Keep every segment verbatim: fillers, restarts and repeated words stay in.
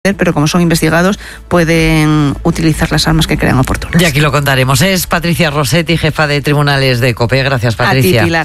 pero como son investigados pueden utilizar las armas que crean oportunas. Y aquí lo contaremos. Es Patricia Rossetti, jefa de tribunales de COPE. Gracias, Patricia. A ti, Pilar.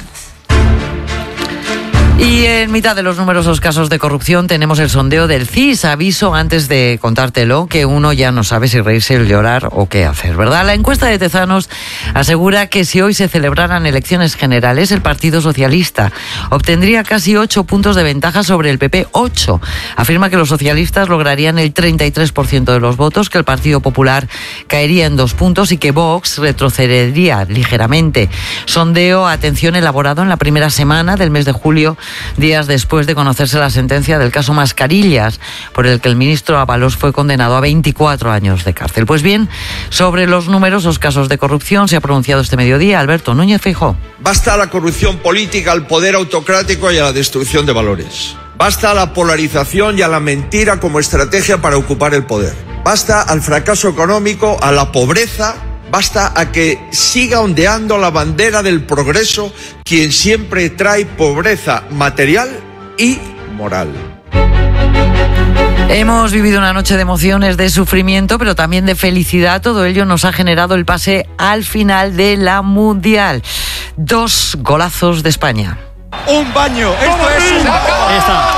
Y en mitad de los numerosos casos de corrupción tenemos el sondeo del C I S. Aviso antes de contártelo que uno ya no sabe si reírse, llorar o qué hacer, ¿verdad? La encuesta de Tezanos asegura que si hoy se celebraran elecciones generales, el Partido Socialista obtendría casi ocho puntos de ventaja sobre el P P, ocho. Afirma que los socialistas lograrían el treinta y tres por ciento de los votos, que el Partido Popular caería en dos puntos y que Vox retrocedería ligeramente. Sondeo, atención, elaborado en la primera semana del mes de julio, días después de conocerse la sentencia del caso Mascarillas, por el que el ministro Ábalos fue condenado a veinticuatro años de cárcel. Pues bien, sobre los numerosos casos de corrupción se ha pronunciado este mediodía Alberto Núñez Feijóo. Basta a la corrupción política, al poder autocrático y a la destrucción de valores. Basta a la polarización y a la mentira como estrategia para ocupar el poder. Basta al fracaso económico, a la pobreza. Basta a que siga ondeando la bandera del progreso, quien siempre trae pobreza material y moral. Hemos vivido una noche de emociones, de sufrimiento, pero también de felicidad. Todo ello nos ha generado el pase al final de la Mundial. Dos golazos de España. Un baño. Esto es un... Ahí está.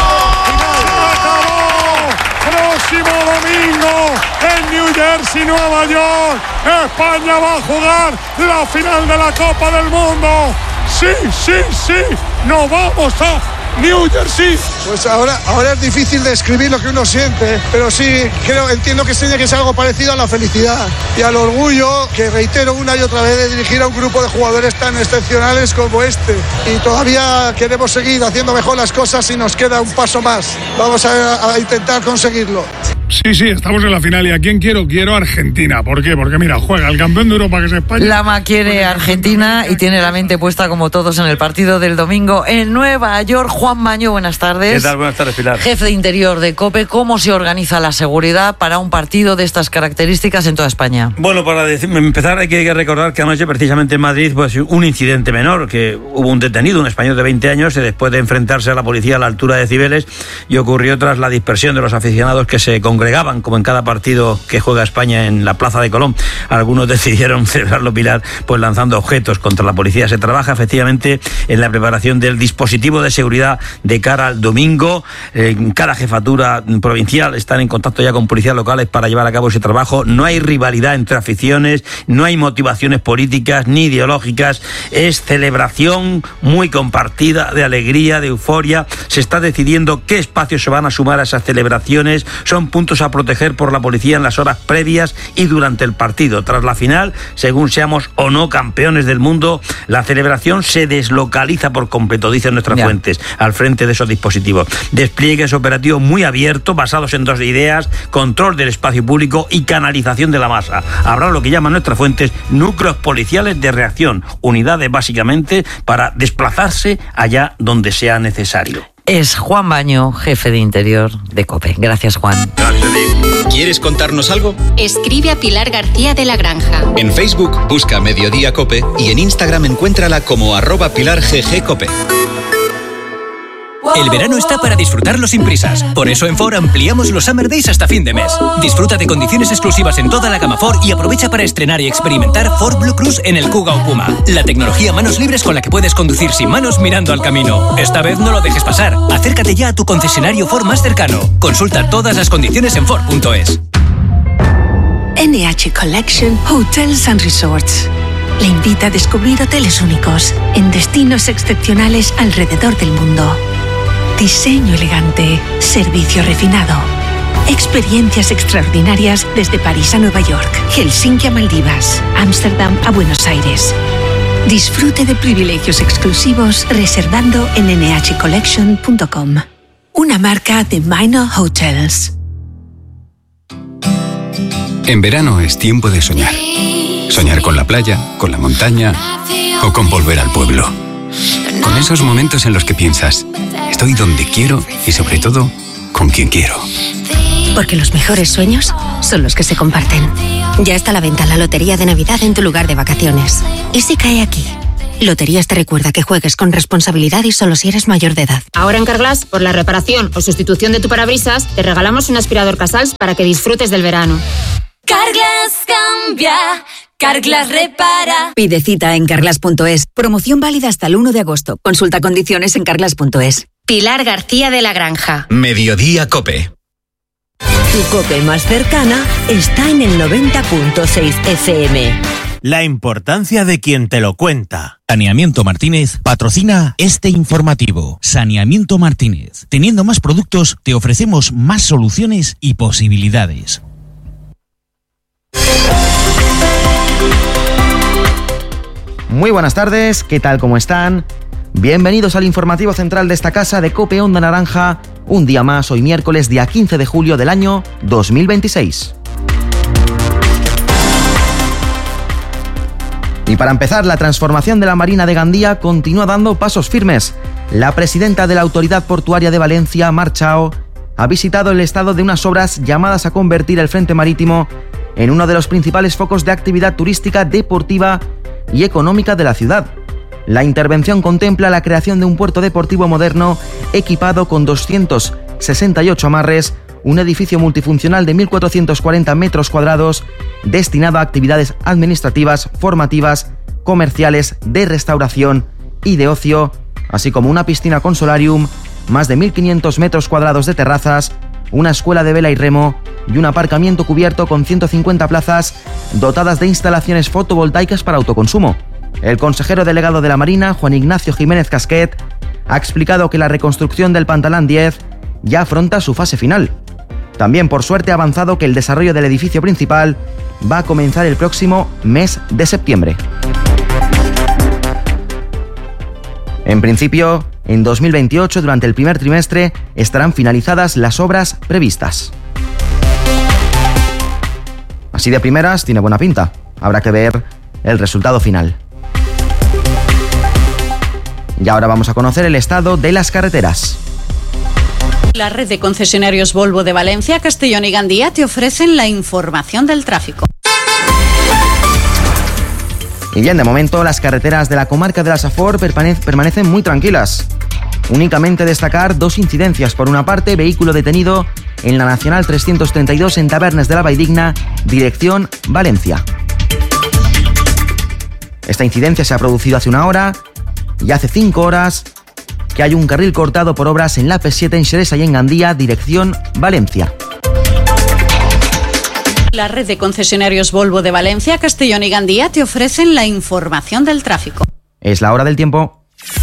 Próximo domingo en New Jersey, Nueva York, España va a jugar la final de la Copa del Mundo. Sí, sí, sí, nos vamos a New Jersey. Pues ahora, ahora es difícil describir lo que uno siente, pero sí, creo, entiendo que tiene que ser algo parecido a la felicidad y al orgullo, que reitero una y otra vez, de dirigir a un grupo de jugadores tan excepcionales como este. Y todavía queremos seguir haciendo mejor las cosas y nos queda un paso más. Vamos a, a intentar conseguirlo. Sí, sí, estamos en la final. ¿Y a quién quiero? Quiero Argentina. ¿Por qué? Porque mira, juega el campeón de Europa, que es España. Lama quiere Argentina y tiene la mente puesta, como todos, en el partido del domingo en Nueva York. Juan Baño, buenas tardes. ¿Qué tal? Buenas tardes, Pilar. Jefe de Interior de COPE, ¿cómo se organiza la seguridad para un partido de estas características en toda España? Bueno, para decir, empezar hay que recordar que anoche, precisamente en Madrid, pues un incidente menor, que hubo un detenido, un español de veinte años, y después de enfrentarse a la policía a la altura de Cibeles, y ocurrió tras la dispersión de los aficionados que se congregaban, como en cada partido que juega España, en la Plaza de Colón. Algunos decidieron celebrarlo, Pilar, pues lanzando objetos contra la policía. Se trabaja efectivamente en la preparación del dispositivo de seguridad de cara al domingo. En cada jefatura provincial están en contacto ya con policías locales para llevar a cabo ese trabajo. No hay rivalidad entre aficiones, no hay motivaciones políticas ni ideológicas. Es celebración muy compartida, de alegría, de euforia. Se está decidiendo qué espacios se van a sumar a esas celebraciones. Son puntos a proteger por la policía en las horas previas y durante el partido. Tras la final, según seamos o no campeones del mundo, la celebración se deslocaliza por completo, dicen nuestras yeah. fuentes, al frente de esos dispositivos. Despliegues operativos muy abiertos, basados en dos ideas: control del espacio público y canalización de la masa. Habrá lo que llaman nuestras fuentes núcleos policiales de reacción, unidades básicamente para desplazarse allá donde sea necesario. Es Juan Baño, jefe de Interior de COPE. Gracias, Juan. ¿Quieres contarnos algo? Escribe a Pilar García de la Granja. En Facebook busca Mediodía COPE y en Instagram encuéntrala como arroba Pilar G G COPE. El verano está para disfrutarlo sin prisas. Por eso en Ford ampliamos los Summer Days hasta fin de mes. Disfruta de condiciones exclusivas en toda la gama Ford y aprovecha para estrenar y experimentar Ford Blue Cruise en el Kuga o Puma. La tecnología manos libres con la que puedes conducir sin manos mirando al camino. Esta vez no lo dejes pasar. Acércate ya a tu concesionario Ford más cercano. Consulta todas las condiciones en Ford punto es. N H Collection Hotels and Resorts le invita a descubrir hoteles únicos en destinos excepcionales alrededor del mundo. Diseño elegante, servicio refinado, experiencias extraordinarias desde París a Nueva York, Helsinki a Maldivas, Ámsterdam a Buenos Aires. Disfrute de privilegios exclusivos reservando en N H collection punto com. Una marca de Minor Hotels. En verano es tiempo de soñar. Soñar con la playa, con la montaña o con volver al pueblo. Con esos momentos en los que piensas, estoy donde quiero y sobre todo, con quien quiero. Porque los mejores sueños son los que se comparten. Ya está a la venta la lotería de Navidad en tu lugar de vacaciones. ¿Y si cae aquí? Loterías te recuerda que juegues con responsabilidad y solo si eres mayor de edad. Ahora en Carglass, por la reparación o sustitución de tu parabrisas, te regalamos un aspirador Casals para que disfrutes del verano. Carglass cambia, Carglass repara. Pide cita en carglass punto es. Promoción válida hasta el uno de agosto. Consulta condiciones en carglass punto es. Pilar García de la Granja. Mediodía Cope. Tu Cope más cercana está en el noventa punto seis F M. La importancia de quien te lo cuenta. Saneamiento Martínez patrocina este informativo. Saneamiento Martínez. Teniendo más productos, te ofrecemos más soluciones y posibilidades. Muy buenas tardes, ¿qué tal? ¿Cómo están? Bienvenidos al informativo central de esta casa de Cope Onda Naranja. Un día más, hoy miércoles, día quince de julio del año dos mil veintiséis. Y para empezar, la transformación de la Marina de Gandía continúa dando pasos firmes. La presidenta de la Autoridad Portuaria de Valencia, Mar Chao, ha visitado el estado de unas obras llamadas a convertir el frente marítimo en uno de los principales focos de actividad turística, deportiva y económica de la ciudad. La intervención contempla la creación de un puerto deportivo moderno equipado con doscientos sesenta y ocho amarres, un edificio multifuncional de mil cuatrocientos cuarenta metros cuadrados destinado a actividades administrativas, formativas, comerciales, de restauración y de ocio, así como una piscina con solarium, más de mil quinientos metros cuadrados de terrazas, una escuela de vela y remo y un aparcamiento cubierto con ciento cincuenta plazas dotadas de instalaciones fotovoltaicas para autoconsumo. El consejero delegado de la Marina, Juan Ignacio Jiménez Casquet, ha explicado que la reconstrucción del Pantalán diez ya afronta su fase final. También, por suerte, ha avanzado que el desarrollo del edificio principal va a comenzar el próximo mes de septiembre. En principio, en dos mil veintiocho, durante el primer trimestre, estarán finalizadas las obras previstas. Así de primeras, tiene buena pinta. Habrá que ver el resultado final. Y ahora vamos a conocer el estado de las carreteras. La red de concesionarios Volvo de Valencia, Castellón y Gandía te ofrecen la información del tráfico. Y bien, de momento las carreteras de la comarca de la Safor permanecen muy tranquilas. Únicamente destacar dos incidencias. Por una parte, vehículo detenido en la Nacional trescientos treinta y dos en Tabernes de la Valldigna, dirección Valencia. Esta incidencia se ha producido hace una hora y hace cinco horas que hay un carril cortado por obras en la P siete en Xeresa y en Gandía, dirección Valencia. La red de concesionarios Volvo de Valencia, Castellón y Gandía te ofrecen la información del tráfico. Es la hora del tiempo.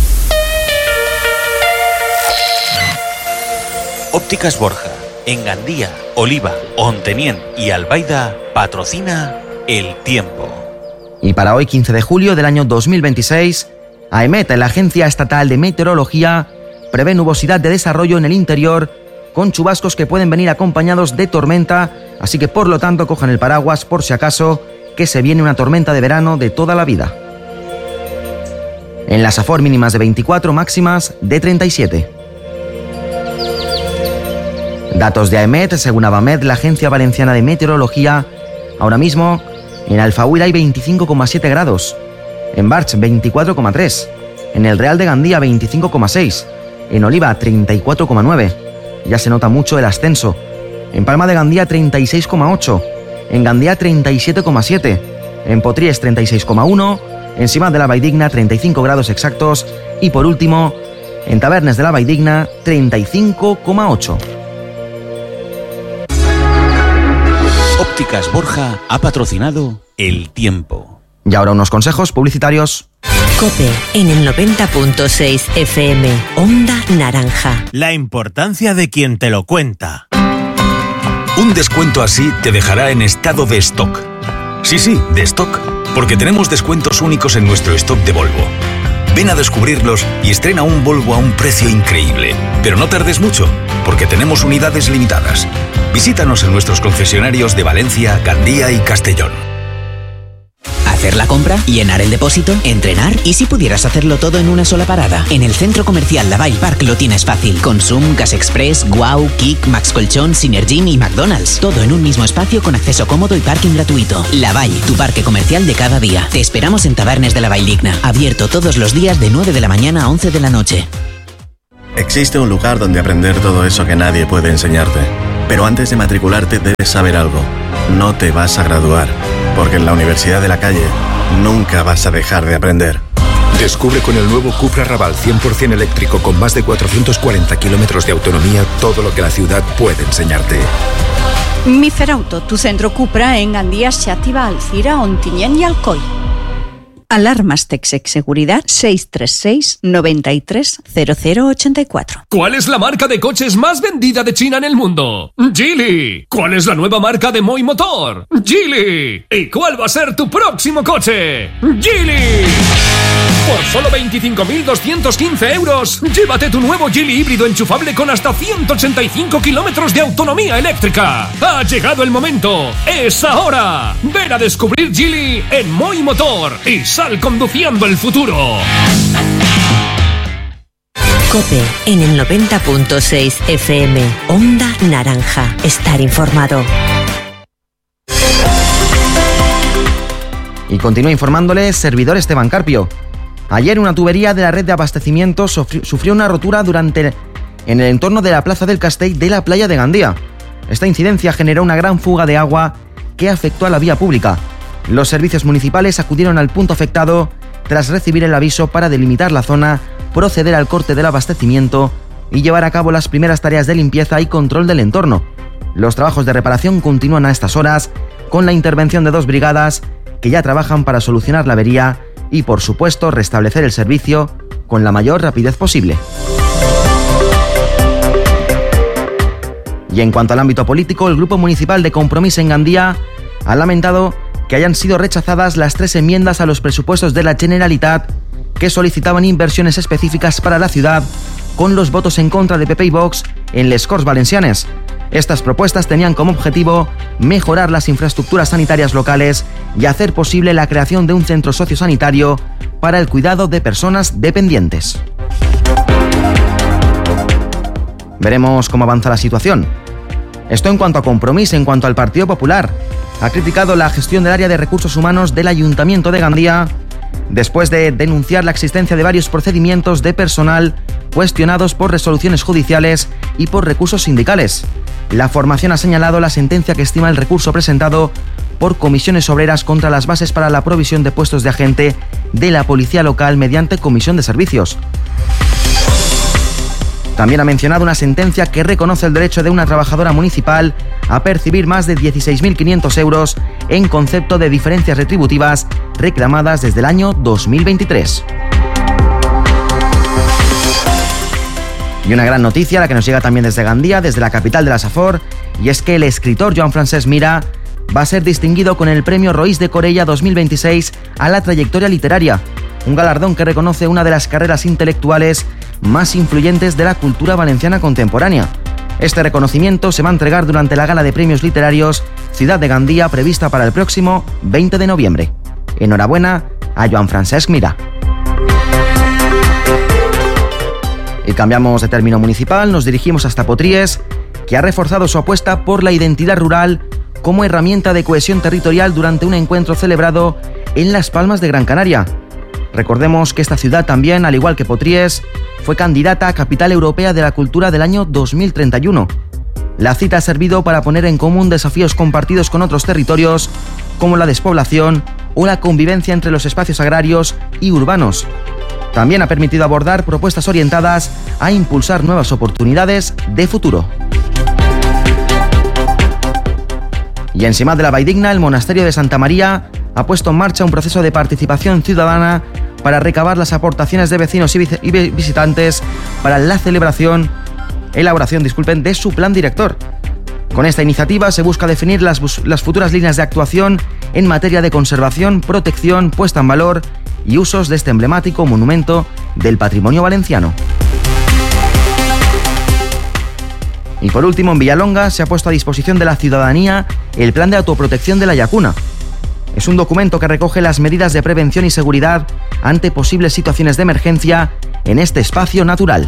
Ópticas Borja, en Gandía, Oliva, Ontenien y Albaida, patrocina el tiempo. Y para hoy, quince de julio del año dos mil veintiséis, AEMET, la Agencia Estatal de Meteorología, prevé nubosidad de desarrollo en el interior, con chubascos que pueden venir acompañados de tormenta, así que por lo tanto cojan el paraguas por si acaso, que se viene una tormenta de verano de toda la vida. En la Safor, mínimas de veinticuatro, máximas de treinta y siete. Datos de AEMET, según Avamed, la Agencia Valenciana de Meteorología, ahora mismo en Alfahuila hay veinticinco coma siete grados, en Barch veinticuatro coma tres, en el Real de Gandía veinticinco coma seis, en Oliva treinta y cuatro coma nueve, ya se nota mucho el ascenso, en Palma de Gandía treinta y seis coma ocho, en Gandía treinta y siete coma siete, en Potries treinta y seis coma uno, en Sima de la Valldigna treinta y cinco grados exactos y por último, en Tabernes de la Valldigna treinta y cinco coma ocho. Ópticas Borja ha patrocinado el tiempo. Y ahora unos consejos publicitarios. Cope en el noventa punto seis F M, Onda Naranja. La importancia de quien te lo cuenta. Un descuento así te dejará en estado de stock. Sí, sí, de stock, porque tenemos descuentos únicos en nuestro stock de Volvo. Ven a descubrirlos y estrena un Volvo a un precio increíble. Pero no tardes mucho, porque tenemos unidades limitadas. Visítanos en nuestros concesionarios de Valencia, Gandía y Castellón. Hacer la compra, llenar el depósito, entrenar. ¿Y si pudieras hacerlo todo en una sola parada? En el Centro Comercial Lavalle Park lo tienes fácil. Consum, Gas Express, Guau, Kik, Max Colchón, Synergym y McDonald's. Todo en un mismo espacio con acceso cómodo y parking gratuito. Lavalle, tu parque comercial de cada día. Te esperamos en Tabernes de la Valldigna. Abierto todos los días de nueve de la mañana a once de la noche. Existe un lugar donde aprender todo eso que nadie puede enseñarte. Pero antes de matricularte debes saber algo. No te vas a graduar, porque en la Universidad de la Calle nunca vas a dejar de aprender. Descubre con el nuevo Cupra Raval cien por ciento eléctrico con más de cuatrocientos cuarenta kilómetros de autonomía todo lo que la ciudad puede enseñarte. Miferauto, tu centro Cupra en Gandía, Xàtiva, Alcira, Ontinyent y Alcoy. Alarmas Texec Seguridad seis tres seis, nueve tres, cero cero ocho cuatro. ¿Cuál es la marca de coches más vendida de China en el mundo? Geely. ¿Cuál es la nueva marca de Moi Motor? Geely. ¿Y cuál va a ser tu próximo coche? Geely. Por solo veinticinco mil doscientos quince euros, llévate tu nuevo Geely híbrido enchufable con hasta ciento ochenta y cinco kilómetros de autonomía eléctrica. Ha llegado el momento. ¡Es ahora! Ven a descubrir Geely en Moi Motor y sal conduciendo el futuro. COPE en el noventa punto seis F M. Onda Naranja. Estar informado. Y continúa informándoles servidor Esteban Carpio. Ayer una tubería de la red de abastecimiento sufrió una rotura durante en el entorno de la Plaza del Castell de la playa de Gandía. Esta incidencia generó una gran fuga de agua que afectó a la vía pública. Los servicios municipales acudieron al punto afectado tras recibir el aviso para delimitar la zona, proceder al corte del abastecimiento y llevar a cabo las primeras tareas de limpieza y control del entorno. Los trabajos de reparación continúan a estas horas con la intervención de dos brigadas que ya trabajan para solucionar la avería y, por supuesto, restablecer el servicio con la mayor rapidez posible. Y en cuanto al ámbito político, el Grupo Municipal de Compromís en Gandía ha lamentado que hayan sido rechazadas las tres enmiendas a los presupuestos de la Generalitat que solicitaban inversiones específicas para la ciudad, con los votos en contra de P P y Vox en les Corts Valencianes. Estas propuestas tenían como objetivo mejorar las infraestructuras sanitarias locales y hacer posible la creación de un centro sociosanitario para el cuidado de personas dependientes. Veremos cómo avanza la situación. Esto en cuanto a Compromís. En cuanto al Partido Popular, ha criticado la gestión del área de recursos humanos del Ayuntamiento de Gandía después de denunciar la existencia de varios procedimientos de personal cuestionados por resoluciones judiciales y por recursos sindicales. La formación ha señalado la sentencia que estima el recurso presentado por comisiones obreras contra las bases para la provisión de puestos de agente de la policía local mediante comisión de servicios. También ha mencionado una sentencia que reconoce el derecho de una trabajadora municipal a percibir más de dieciséis mil quinientos euros en concepto de diferencias retributivas reclamadas desde el año dos mil veintitrés. Y una gran noticia, la que nos llega también desde Gandía, desde la capital de la Safor, y es que el escritor Joan Francesc Mira va a ser distinguido con el Premio Roís de Corella dos mil veintiséis a la trayectoria literaria, un galardón que reconoce una de las carreras intelectuales más influyentes de la cultura valenciana contemporánea. Este reconocimiento se va a entregar durante la gala de premios literarios Ciudad de Gandía, prevista para el próximo veinte de noviembre. Enhorabuena a Joan Francesc Mira. Y cambiamos de término municipal, nos dirigimos hasta Potries, que ha reforzado su apuesta por la identidad rural como herramienta de cohesión territorial durante un encuentro celebrado en Las Palmas de Gran Canaria. Recordemos que esta ciudad también, al igual que Potries, fue candidata a Capital Europea de la Cultura del año dos mil treinta y uno. La cita ha servido para poner en común desafíos compartidos con otros territorios, como la despoblación o la convivencia entre los espacios agrarios y urbanos. También ha permitido abordar propuestas orientadas a impulsar nuevas oportunidades de futuro. Y en Simat de la Valldigna, el Monasterio de Santa María ha puesto en marcha un proceso de participación ciudadana para recabar las aportaciones de vecinos y visitantes para la celebración, elaboración, disculpen, de su plan director. Con esta iniciativa se busca definir las, las futuras líneas de actuación en materia de conservación, protección, puesta en valor y usos de este emblemático monumento del patrimonio valenciano. Y por último, en Villalonga se ha puesto a disposición de la ciudadanía el plan de autoprotección de la Llacuna. Es un documento que recoge las medidas de prevención y seguridad ante posibles situaciones de emergencia en este espacio natural.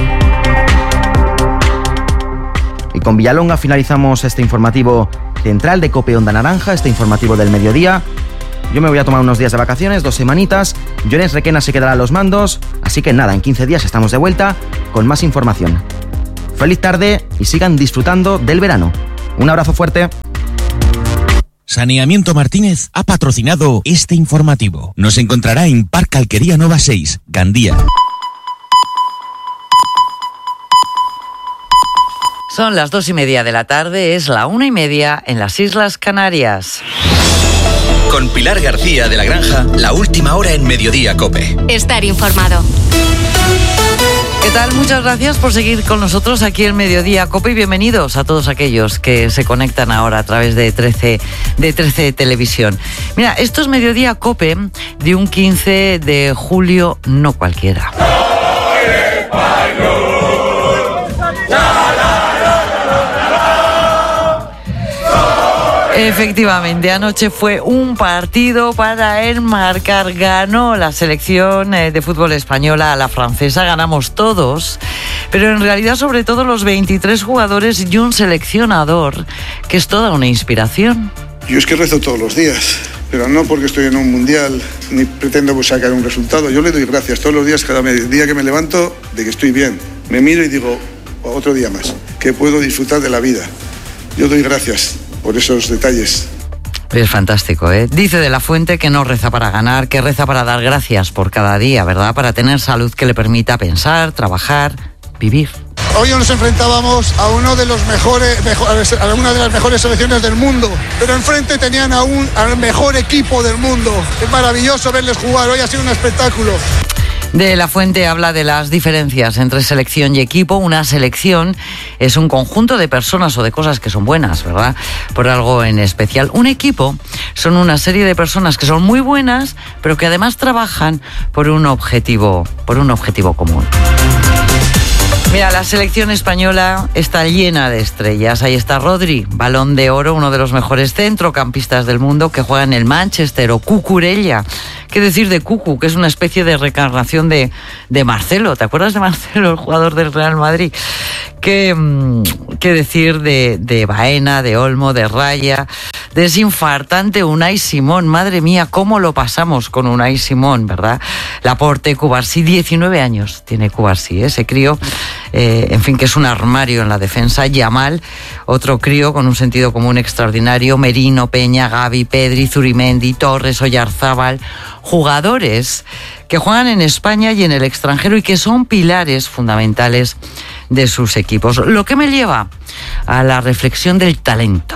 Y con Villalonga finalizamos este informativo central de COPE Onda Naranja, este informativo del mediodía. Yo me voy a tomar unos días de vacaciones, dos semanitas. Jones Requena se quedará a los mandos. Así que nada, en quince días estamos de vuelta con más información. Feliz tarde y sigan disfrutando del verano. Un abrazo fuerte. Saneamiento Martínez ha patrocinado este informativo. Nos encontrará en Parque Alquería Nova seis, Gandía. Son las dos y media de la tarde, es la una y media en las Islas Canarias. Con Pilar García de la Granja, la última hora en Mediodía COPE. Estar informado. ¿Qué tal? Muchas gracias por seguir con nosotros aquí en Mediodía COPE y bienvenidos a todos aquellos que se conectan ahora a través de trece, de trece Televisión. Mira, esto es Mediodía COPE de un quince de julio, no cualquiera. Efectivamente, anoche fue un partido para enmarcar. Ganó la selección de fútbol española a la francesa, ganamos todos, pero en realidad sobre todo los veintitrés jugadores y un seleccionador que es toda una inspiración. Yo es que rezo todos los días, pero no porque estoy en un mundial ni pretendo sacar un resultado. Yo le doy gracias todos los días, cada día que me levanto, de que estoy bien. Me miro y digo, otro día más, que puedo disfrutar de la vida. Yo doy gracias por esos detalles. Es fantástico, ¿eh? Dice De la Fuente que no reza para ganar, que reza para dar gracias por cada día, ¿verdad? Para tener salud que le permita pensar, trabajar, vivir. Hoy nos enfrentábamos a uno de los mejores, mejor, a una de las mejores selecciones del mundo, pero enfrente tenían a un, al mejor equipo del mundo. Es maravilloso verles jugar, hoy ha sido un espectáculo. De la Fuente habla de las diferencias entre selección y equipo. Una selección es un conjunto de personas o de cosas que son buenas, ¿verdad? Por algo en especial. Un equipo son una serie de personas que son muy buenas, pero que además trabajan por un objetivo, por un objetivo común. Mira, la selección española está llena de estrellas. Ahí está Rodri, Balón de Oro, uno de los mejores centrocampistas del mundo que juega en el Manchester, o Cucurella. ¿Qué decir de Cucu? Que es una especie de reencarnación de, de Marcelo. ¿Te acuerdas de Marcelo, el jugador del Real Madrid? ¿Qué, qué decir de, de Baena, de Olmo, de Raya, de ese infartante Unai Simón? Madre mía, cómo lo pasamos con Unai Simón, ¿verdad? Laporte, Cubarsí, diecinueve años tiene Cubarsí, ¿eh? Ese crío, eh, en fin, que es un armario en la defensa. Yamal, otro crío con un sentido común extraordinario. Merino, Peña, Gavi, Pedri, Zurimendi, Torres, Oyarzábal. Jugadores que juegan en España y en el extranjero y que son pilares fundamentales de sus equipos. Lo que me lleva a la reflexión del talento.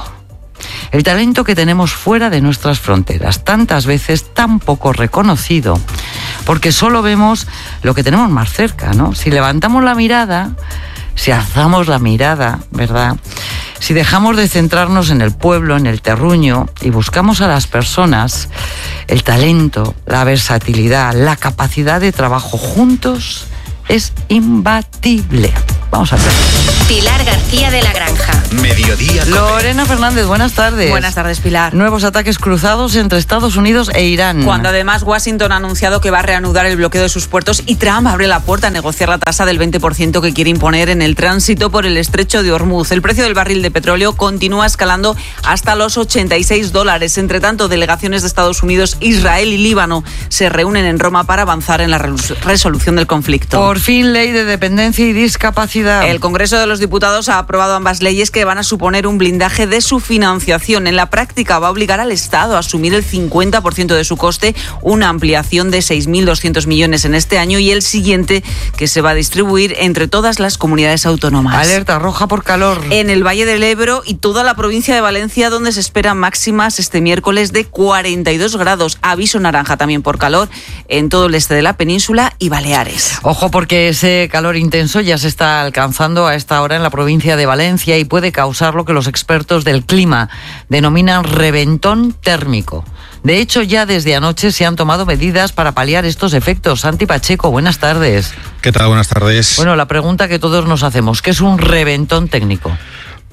El talento que tenemos fuera de nuestras fronteras, tantas veces tan poco reconocido, porque solo vemos lo que tenemos más cerca, ¿no? Si levantamos la mirada, si alzamos la mirada, ¿verdad? Si dejamos de centrarnos en el pueblo, en el terruño, y buscamos a las personas, el talento, la versatilidad, la capacidad de trabajo juntos es imbatible. Vamos a ver. Pilar García de la Granja. Mediodía. Lorena Fernández, buenas tardes. Buenas tardes, Pilar. Nuevos ataques cruzados entre Estados Unidos e Irán. Cuando además Washington ha anunciado que va a reanudar el bloqueo de sus puertos y Trump abre la puerta a negociar la tasa del veinte por ciento que quiere imponer en el tránsito por el estrecho de Hormuz. El precio del barril de petróleo continúa escalando hasta los ochenta y seis dólares. Entre tanto, delegaciones de Estados Unidos, Israel y Líbano se reúnen en Roma para avanzar en la resolución del conflicto. Por fin, ley de dependencia y discapacidad. El Congreso de los Diputados ha aprobado ambas leyes que van a suponer un blindaje de su financiación. En la práctica va a obligar al Estado a asumir el cincuenta por ciento de su coste, una ampliación de seis mil doscientos millones en este año y el siguiente que se va a distribuir entre todas las comunidades autónomas. Alerta roja por calor. En el Valle del Ebro y toda la provincia de Valencia, donde se esperan máximas este miércoles de cuarenta y dos grados. Aviso naranja también por calor en todo el este de la península y Baleares. Ojo, porque ese calor intenso ya se está alcanzando a esta hora en la provincia de Valencia y puede causar lo que los expertos del clima denominan reventón térmico. De hecho, ya desde anoche se han tomado medidas para paliar estos efectos. Santi Pacheco, buenas tardes. ¿Qué tal? Buenas tardes. Bueno, la pregunta que todos nos hacemos, ¿qué es un reventón técnico?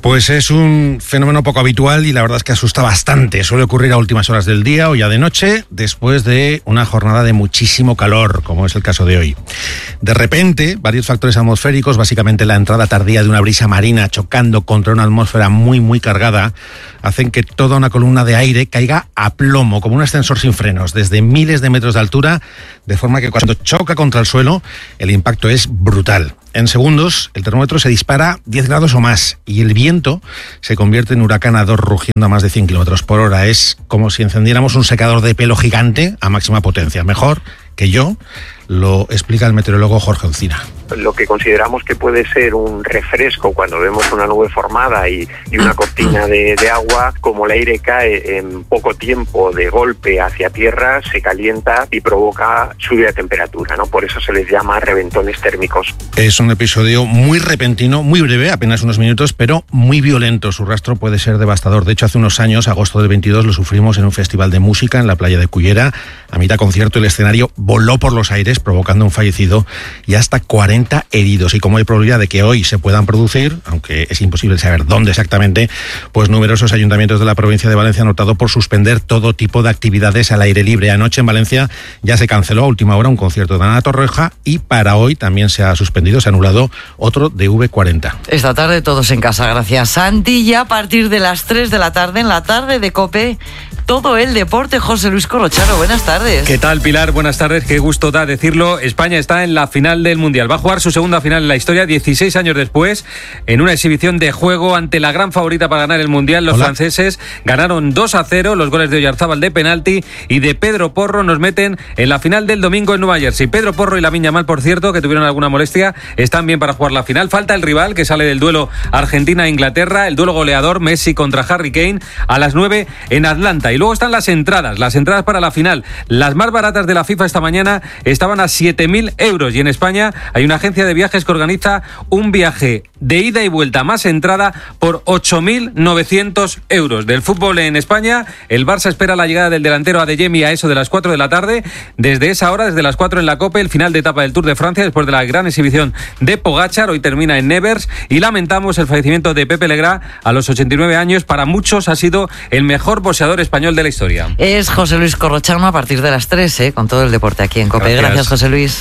Pues es un fenómeno poco habitual y la verdad es que asusta bastante. Suele ocurrir a últimas horas del día o ya de noche, después de una jornada de muchísimo calor, como es el caso de hoy. De repente, varios factores atmosféricos, básicamente la entrada tardía de una brisa marina chocando contra una atmósfera muy, muy cargada, hacen que toda una columna de aire caiga a plomo, como un ascensor sin frenos, desde miles de metros de altura, de forma que cuando choca contra el suelo, el impacto es brutal. En segundos, el termómetro se dispara diez grados o más y el viento se convierte en huracanador rugiendo a más de cien kilómetros por hora. Es como si encendiéramos un secador de pelo gigante a máxima potencia. Mejor que yo lo explica el meteorólogo Jorge Encina. Lo que consideramos que puede ser un refresco cuando vemos una nube formada y, y una cortina de, de agua, como el aire cae en poco tiempo de golpe hacia tierra, se calienta y provoca subida de temperatura, ¿no? Por eso se les llama reventones térmicos. Es un episodio muy repentino, muy breve, apenas unos minutos, pero muy violento. Su rastro puede ser devastador. De hecho, hace unos años, agosto del veintidós, lo sufrimos en un festival de música en la playa de Cullera. A mitad concierto, el escenario voló por los aires, provocando un fallecido y hasta cuarenta heridos. Y como hay probabilidad de que hoy se puedan producir, aunque es imposible saber dónde exactamente, pues numerosos ayuntamientos de la provincia de Valencia han optado por suspender todo tipo de actividades al aire libre. Anoche en Valencia ya se canceló a última hora un concierto de Ana Torroja y para hoy también se ha suspendido, se ha anulado otro de V cuarenta. Esta tarde todos en casa, gracias Santi. Y a partir de las tres de la tarde, en la tarde de COPE, todo el deporte. José Luis Corrochano, buenas tardes. ¿Qué tal, Pilar? Buenas tardes, qué gusto da decirlo. España está en la final del Mundial. Va a jugar su segunda final en la historia, dieciséis años después, en una exhibición de juego ante la gran favorita para ganar el Mundial. Los Hola. franceses ganaron dos a cero, los goles de Oyarzábal de penalti y de Pedro Porro nos meten en la final del domingo en Nueva Jersey. Pedro Porro y Lamine Yamal, por cierto, que tuvieron alguna molestia, están bien para jugar la final. Falta el rival que sale del duelo Argentina-Inglaterra, el duelo goleador Messi contra Harry Kane a las nueve en Atlanta. Y luego están las entradas, las entradas para la final. Las más baratas de la FIFA esta mañana estaban a siete mil euros y en España hay una agencia de viajes que organiza un viaje de ida y vuelta más entrada por ocho mil novecientos euros. Del fútbol en España, el Barça espera la llegada del delantero Adeyemi a eso de las cuatro de la tarde. Desde esa hora, desde las cuatro en la COPE, el final de etapa del Tour de Francia después de la gran exhibición de Pogačar. Hoy termina en Nevers y lamentamos el fallecimiento de Pepe Legrá a los ochenta y nueve años. Para muchos ha sido el mejor boxeador español de la historia. Es José Luis Corrochano a partir de las tres, ¿eh? Con todo el deporte aquí en COPE. Gracias, Gracias José Luis.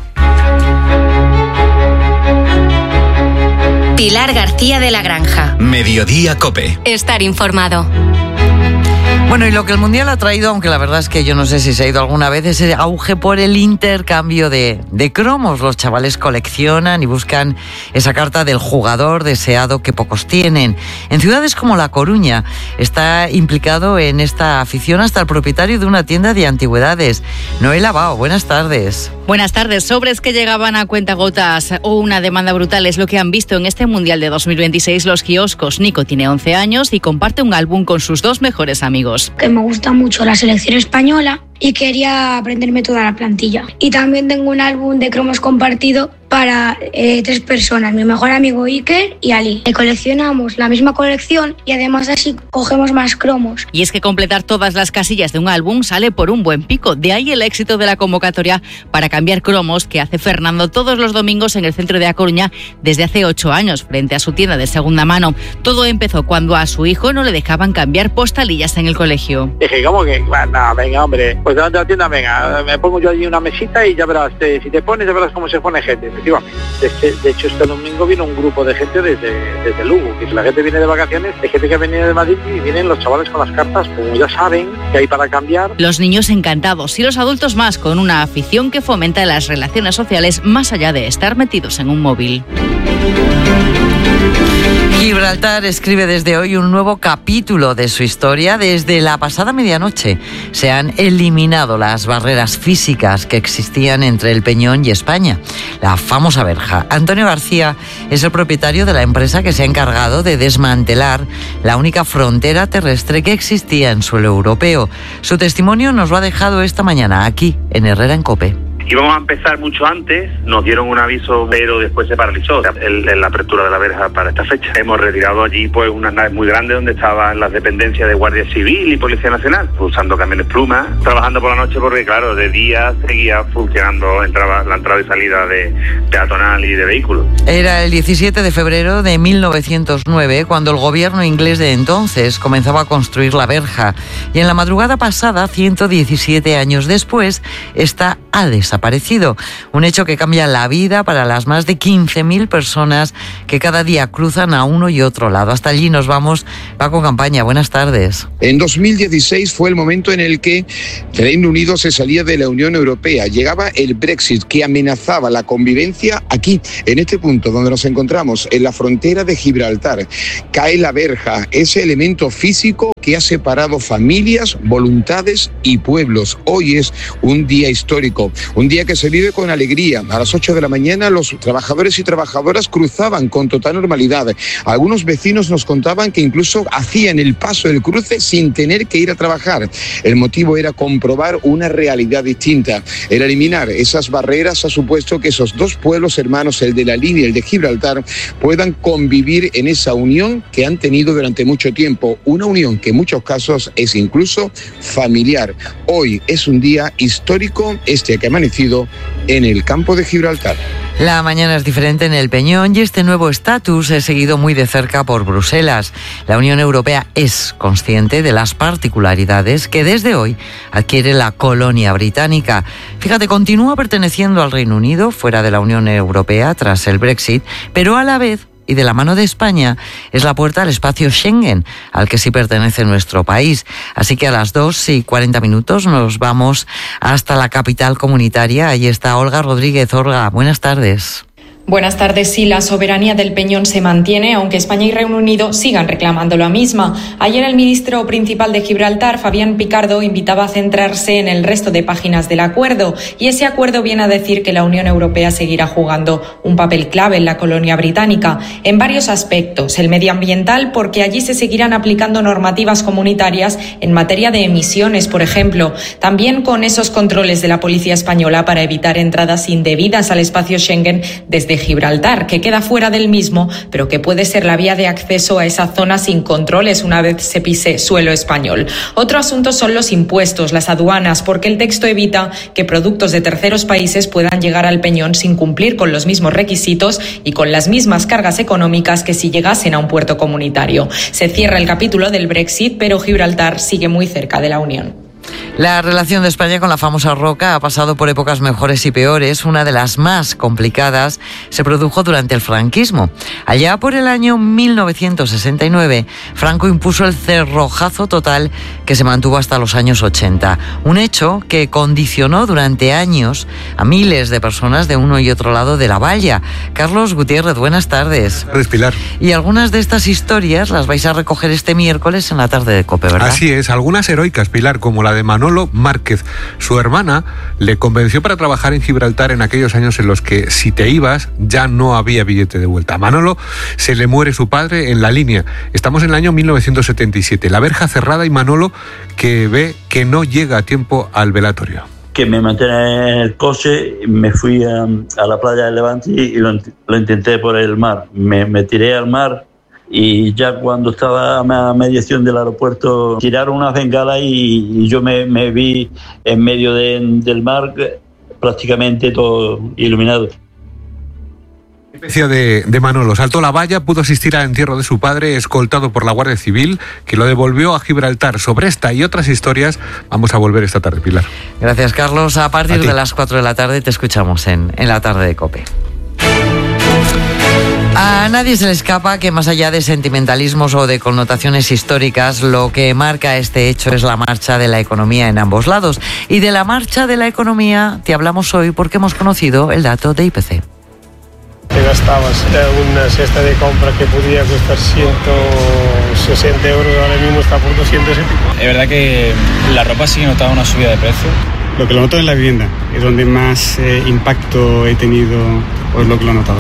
Pilar García de la Granja. Mediodía COPE. Estar informado. Bueno, y lo que el Mundial ha traído, aunque la verdad es que yo no sé si se ha ido alguna vez, es el auge por el intercambio de, de cromos. Los chavales coleccionan y buscan esa carta del jugador deseado que pocos tienen. En ciudades como La Coruña está implicado en esta afición hasta el propietario de una tienda de antigüedades. Noela Bao, buenas tardes. Buenas tardes. Sobres que llegaban a cuentagotas o una demanda brutal es lo que han visto en este Mundial de dos mil veintiséis los kioscos. Nico tiene once años y comparte un álbum con sus dos mejores amigos. Que me gusta mucho la selección española y quería aprenderme toda la plantilla. Y también tengo un álbum de cromos compartido para eh, tres personas, mi mejor amigo Iker y Ali. Eh, coleccionamos la misma colección y además así cogemos más cromos. Y es que completar todas las casillas de un álbum sale por un buen pico. De ahí el éxito de la convocatoria para cambiar cromos que hace Fernando todos los domingos en el centro de A Coruña desde hace ocho años frente a su tienda de segunda mano. Todo empezó cuando a su hijo no le dejaban cambiar postalillas en el colegio. Dije, ¿cómo que? No, venga, hombre, pues delante de la tienda, venga, me pongo yo allí una mesita y ya verás, te, si te pones ya verás cómo se pone gente. De, de hecho, este domingo vino un grupo de gente desde, desde Lugo, que si la gente viene de vacaciones, hay gente que viene de Madrid y vienen los chavales con las cartas, como ya saben que hay para cambiar. Los niños encantados y los adultos más, con una afición que fomenta las relaciones sociales más allá de estar metidos en un móvil. Gibraltar escribe desde hoy un nuevo capítulo de su historia. Desde la pasada medianoche se han eliminado las barreras físicas que existían entre el Peñón y España, la famosa verja. Antonio García es el propietario de la empresa que se ha encargado de desmantelar la única frontera terrestre que existía en suelo europeo. Su testimonio nos lo ha dejado esta mañana aquí, en Herrera en COPE. Íbamos a empezar mucho antes, nos dieron un aviso, pero después se paralizó el, el, la apertura de la verja para esta fecha. Hemos retirado allí pues unas naves muy grandes donde estaban las dependencias de Guardia Civil y Policía Nacional, usando camiones plumas, trabajando por la noche porque claro, de día seguía funcionando entraba, la entrada y salida de peatonal y de vehículos. Era el diecisiete de febrero de mil novecientos nueve cuando el gobierno inglés de entonces comenzaba a construir la verja y en la madrugada pasada, ciento diecisiete años después, esta ha desaparecido. Un hecho que cambia la vida para las más de quince mil personas que cada día cruzan a uno y otro lado. Hasta allí nos vamos. Paco Campaña, buenas tardes. En dos mil dieciséis fue el momento en el que Reino Unido se salía de la Unión Europea. Llegaba el Brexit que amenazaba la convivencia aquí, en este punto donde nos encontramos, en la frontera de Gibraltar. Cae la verja, ese elemento físico que ha separado familias, voluntades y pueblos. Hoy es un día histórico, un día que se vive con alegría. A las ocho de la mañana los trabajadores y trabajadoras cruzaban con total normalidad. Algunos vecinos nos contaban que incluso hacían el paso del cruce sin tener que ir a trabajar. El motivo era comprobar una realidad distinta. El eliminar esas barreras ha supuesto que esos dos pueblos hermanos, el de la Línea y el de Gibraltar, puedan convivir en esa unión que han tenido durante mucho tiempo. Una unión que en muchos casos es incluso familiar. Hoy es un día histórico, este que ha amanecido en el campo de Gibraltar. La mañana es diferente en el Peñón y este nuevo estatus es seguido muy de cerca por Bruselas. La Unión Europea es consciente de las particularidades que desde hoy adquiere la colonia británica. Fíjate, continúa perteneciendo al Reino Unido, fuera de la Unión Europea tras el Brexit, pero a la vez y de la mano de España es la puerta al espacio Schengen, al que sí pertenece nuestro país. Así que a las dos y cuarenta minutos nos vamos hasta la capital comunitaria. Ahí está Olga Rodríguez. Olga, buenas tardes. Buenas tardes. Sí, la soberanía del Peñón se mantiene, aunque España y Reino Unido sigan reclamando la misma. Ayer el ministro principal de Gibraltar, Fabián Picardo, invitaba a centrarse en el resto de páginas del acuerdo. Y ese acuerdo viene a decir que la Unión Europea seguirá jugando un papel clave en la colonia británica, en varios aspectos. El medioambiental, porque allí se seguirán aplicando normativas comunitarias en materia de emisiones, por ejemplo. También con esos controles de la policía española para evitar entradas indebidas al espacio Schengen desde Gibraltar, que queda fuera del mismo, pero que puede ser la vía de acceso a esa zona sin controles una vez se pise suelo español. Otro asunto son los impuestos, las aduanas, porque el texto evita que productos de terceros países puedan llegar al Peñón sin cumplir con los mismos requisitos y con las mismas cargas económicas que si llegasen a un puerto comunitario. Se cierra el capítulo del Brexit, pero Gibraltar sigue muy cerca de la Unión. La relación de España con la famosa roca ha pasado por épocas mejores y peores. Una de las más complicadas se produjo durante el franquismo. Allá por el año mil novecientos sesenta y nueve, Franco impuso el cerrojazo total que se mantuvo hasta los años ochenta. Un hecho que condicionó durante años a miles de personas de uno y otro lado de la valla. Carlos Gutiérrez, buenas tardes. Buenas tardes, Pilar. Y algunas de estas historias las vais a recoger este miércoles en la tarde de COPE, ¿verdad? Así es, algunas heroicas, Pilar, como la de Manolo Márquez. Su hermana le convenció para trabajar en Gibraltar en aquellos años en los que si te ibas ya no había billete de vuelta. A Manolo se le muere su padre en la Línea. Estamos en el año mil novecientos setenta y siete. La verja cerrada y Manolo que ve que no llega a tiempo al velatorio. Que me mantiene en el coche, me fui a, a la playa de Levante y lo, lo intenté por el mar. Me, me tiré al mar. Y ya cuando estaba a mediación del aeropuerto, tiraron una bengala y, y yo me, me vi en medio de, del mar, prácticamente todo iluminado. De, de Manolo, saltó la valla, pudo asistir al entierro de su padre, escoltado por la Guardia Civil, que lo devolvió a Gibraltar. Sobre esta y otras historias vamos a volver esta tarde, Pilar. Gracias, Carlos. A partir a de las cuatro de la tarde te escuchamos en, en la tarde de COPE. A nadie se le escapa que más allá de sentimentalismos o de connotaciones históricas, lo que marca este hecho es la marcha de la economía en ambos lados. Y de la marcha de la economía te hablamos hoy porque hemos conocido el dato de I P C. Te gastabas una cesta de compra que podía costar ciento sesenta euros, ahora mismo está por doscientos y pico. Es verdad que la ropa sí notaba una subida de precio. Lo que lo noto en la vivienda, es donde más eh, impacto he tenido, pues lo que lo he notado.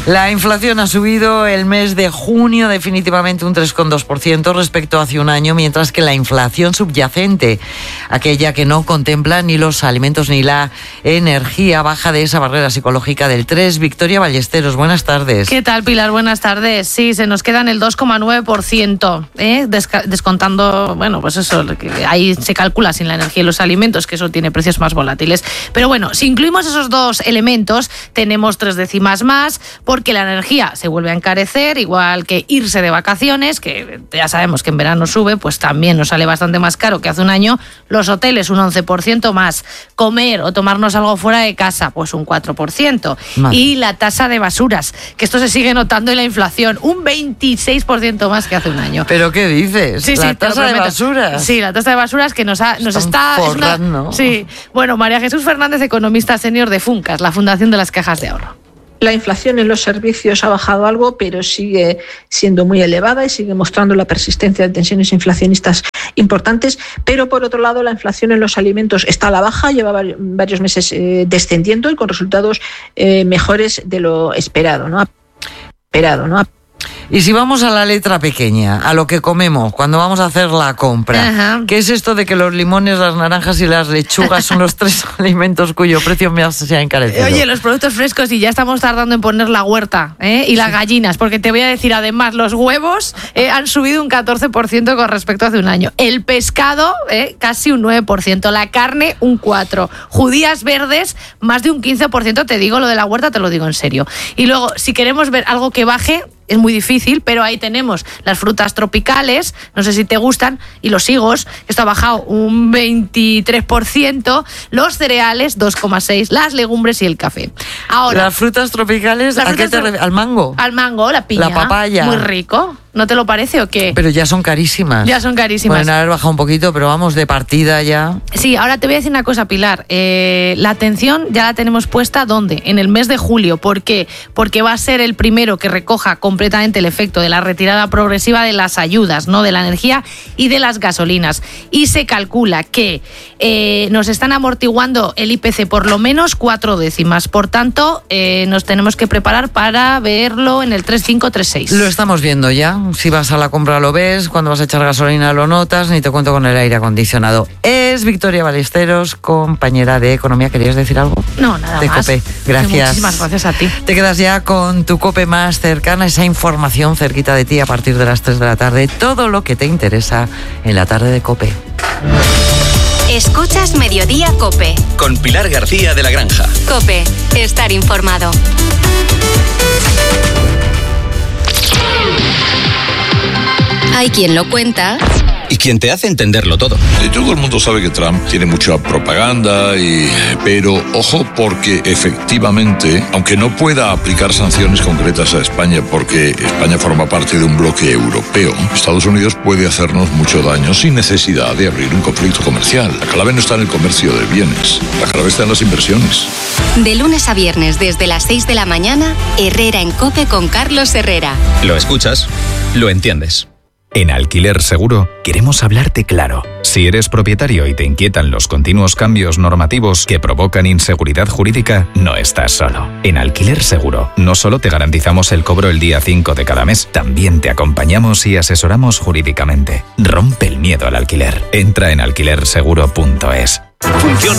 La inflación ha subido el mes de junio definitivamente un tres coma dos por ciento respecto a hace un año, mientras que la inflación subyacente, aquella que no contempla ni los alimentos ni la energía, baja de esa barrera psicológica del tres. Victoria Ballesteros, buenas tardes. ¿Qué tal, Pilar? Buenas tardes. Sí, se nos queda en el dos coma nueve por ciento, ¿eh? Desca- descontando, bueno, pues eso, ahí se calcula sin la energía y los alimentos, que eso tiene precios más volátiles. Pero bueno, si incluimos esos dos elementos, tenemos tres décimas más, porque la energía se vuelve a encarecer, igual que irse de vacaciones, que ya sabemos que en verano sube, pues también nos sale bastante más caro que hace un año. Los hoteles un once por ciento más. Comer o tomarnos algo fuera de casa, pues un cuatro por ciento. Madre. Y la tasa de basuras, que esto se sigue notando en la inflación, un veintiséis por ciento más que hace un año. ¿Pero qué dices? Sí, ¿La sí, tasa de basuras? Sí, la tasa de basuras que nos, ha, nos está... forrando. Es una, sí. Bueno, María Jesús Fernández, economista senior de Funcas, la Fundación de las Cajas de Ahorro. La inflación en los servicios ha bajado algo, pero sigue siendo muy elevada y sigue mostrando la persistencia de tensiones inflacionistas importantes. Pero, por otro lado, la inflación en los alimentos está a la baja, lleva varios meses eh, descendiendo y con resultados eh, mejores de lo esperado, ¿no? Esperado, ¿no? Y si vamos a la letra pequeña, a lo que comemos cuando vamos a hacer la compra, Ajá. ¿qué es esto de que los limones, las naranjas y las lechugas son los tres alimentos cuyo precio más se ha encarecido? Oye, los productos frescos, y ya estamos tardando en poner la huerta, ¿eh? Y las sí. gallinas, porque te voy a decir, además, los huevos eh, han subido un catorce por ciento con respecto a hace un año. El pescado, eh, casi un nueve por ciento. La carne, un cuatro por ciento. Judías verdes, más de un quince por ciento. Te digo, lo de la huerta te lo digo en serio. Y luego, si queremos ver algo que baje, es muy difícil, pero ahí tenemos las frutas tropicales, no sé si te gustan, y los higos, esto ha bajado un veintitrés por ciento, los cereales dos coma seis por ciento, las legumbres y el café. Ahora, las frutas tropicales, las ¿a frutas qué te refieres? ¿Al mango? Al mango, la piña. La papaya. Muy rico. ¿No te lo parece o qué? Pero ya son carísimas. Ya son carísimas. Pueden haber bajado un poquito, pero vamos, de partida ya. Sí, ahora te voy a decir una cosa, Pilar. Eh, la atención ya la tenemos puesta, ¿dónde? En el mes de julio. ¿Por qué? Porque va a ser el primero que recoja completamente el efecto de la retirada progresiva de las ayudas, ¿no? De la energía y de las gasolinas. Y se calcula que eh, nos están amortiguando el I P C por lo menos cuatro décimas. Por tanto, eh, nos tenemos que preparar para verlo en el tres cinco tres seis. Lo estamos viendo ya. Si vas a la compra lo ves, cuando vas a echar gasolina lo notas, ni te cuento con el aire acondicionado. Es Victoria Ballesteros, compañera de Economía. ¿Querías decir algo? No, nada de más. COPE. Gracias. Muchísimas gracias a ti. Te quedas ya con tu COPE más cercana, esa información cerquita de ti a partir de las tres de la tarde. Todo lo que te interesa en la tarde de COPE. Escuchas Mediodía COPE. Con Pilar García de la Granja. COPE. Estar informado. Hay quien lo cuenta y quien te hace entenderlo todo. Todo el mundo sabe que Trump tiene mucha propaganda, y, pero ojo, porque efectivamente, aunque no pueda aplicar sanciones concretas a España porque España forma parte de un bloque europeo, Estados Unidos puede hacernos mucho daño sin necesidad de abrir un conflicto comercial. La clave no está en el comercio de bienes, la clave está en las inversiones. De lunes a viernes desde las seis de la mañana, Herrera en COPE con Carlos Herrera. Lo escuchas, lo entiendes. En Alquiler Seguro queremos hablarte claro. Si eres propietario y te inquietan los continuos cambios normativos que provocan inseguridad jurídica, no estás solo. En Alquiler Seguro no solo te garantizamos el cobro el día cinco de cada mes, también te acompañamos y asesoramos jurídicamente. Rompe el miedo al alquiler. Entra en alquiler seguro punto es. Funciona